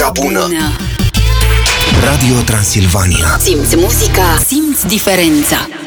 muzica bună. Radio Transilvania. Simți muzica, simți diferența.